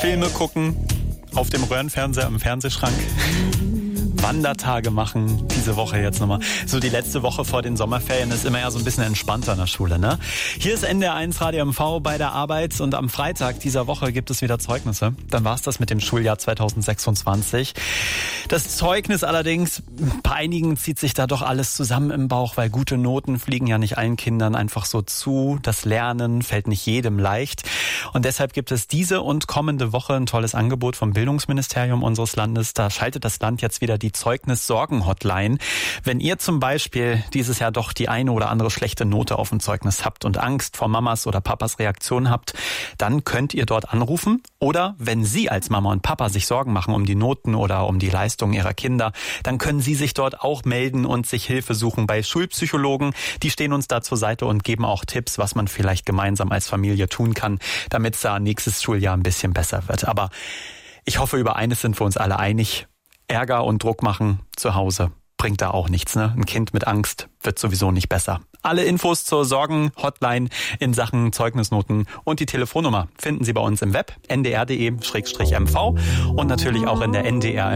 Filme gucken auf dem Röhrenfernseher im Fernsehschrank. Wandertage machen, diese Woche jetzt nochmal. So die letzte Woche vor den Sommerferien ist immer eher so ein bisschen entspannter in der Schule, ne? Hier ist NDR1 Radio MV bei der Arbeit und am Freitag dieser Woche gibt es wieder Zeugnisse. Dann war es das mit dem Schuljahr 2026. Das Zeugnis allerdings, bei einigen zieht sich da doch alles zusammen im Bauch, weil gute Noten fliegen ja nicht allen Kindern einfach so zu. Das Lernen fällt nicht jedem leicht. Und deshalb gibt es diese und kommende Woche ein tolles Angebot vom Bildungsministerium unseres Landes. Da schaltet das Land jetzt wieder die Zeugnis-Sorgen-Hotline. Wenn ihr zum Beispiel dieses Jahr doch die eine oder andere schlechte Note auf dem Zeugnis habt und Angst vor Mamas oder Papas Reaktion habt, dann könnt ihr dort anrufen. Oder wenn Sie als Mama und Papa sich Sorgen machen um die Noten oder um die Leistungen Ihrer Kinder, dann können Sie sich dort auch melden und sich Hilfe suchen bei Schulpsychologen. Die stehen uns da zur Seite und geben auch Tipps, was man vielleicht gemeinsam als Familie tun kann, damit es da nächstes Schuljahr ein bisschen besser wird. Aber ich hoffe, über eines sind wir uns alle einig. Ärger und Druck machen zu Hause bringt da auch nichts, ne? Ein Kind mit Angst wird sowieso nicht besser. Alle Infos zur Sorgen-Hotline in Sachen Zeugnisnoten und die Telefonnummer finden Sie bei uns im Web ndr.de/mv und natürlich auch in der NDR